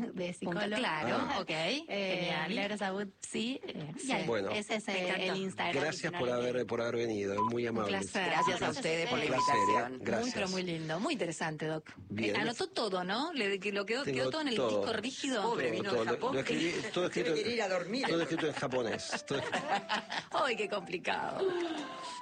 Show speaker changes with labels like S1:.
S1: de psicólogo.
S2: Claro, ok. Genial.
S1: Milagros Abud, sí.
S3: Bueno,
S1: ese es el Instagram.
S3: Gracias por haber venido, muy amable.
S2: Un placer. Gracias a ustedes por la invitación.
S3: Gracias.
S2: Muy, pero muy lindo. Muy interesante, Doc.
S3: Bien.
S2: Anotó todo, ¿no? Quedó todo en el
S3: todo.
S2: disco rígido.
S4: Pobre, vino de Japón.
S3: Todo escrito
S4: Debe ir a dormir.
S3: todo escrito en japonés.
S2: ¡Ay, qué complicado!